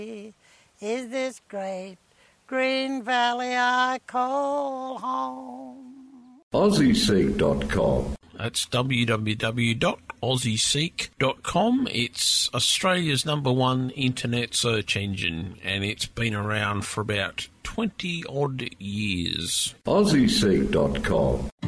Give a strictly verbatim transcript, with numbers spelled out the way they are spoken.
is this great green valley I call home. Aussie Seek dot com. That's w w w dot aussie seek dot com. It's Australia's number one internet search engine, and it's been around for about twenty odd years. Aussie Seek dot com.